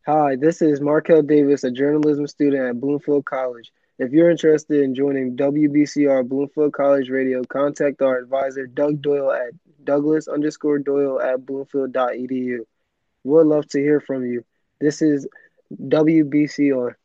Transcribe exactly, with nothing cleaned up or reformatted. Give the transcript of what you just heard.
Hi, this is Markel Davis, a journalism student at Bloomfield College. If you're interested in joining W B C R Bloomfield College Radio, contact our advisor Doug Doyle at Douglas underscore Doyle at bloomfield dot edu. We'd love to hear from you. This is W B C R.